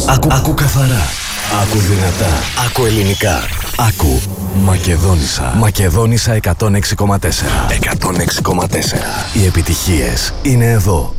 Άκου καθαρά. Άκου δυνατά. Άκου ελληνικά. Άκου Μακεδόνισσα. Μακεδόνισσα 106,4. 106,4. Οι επιτυχίες είναι εδώ.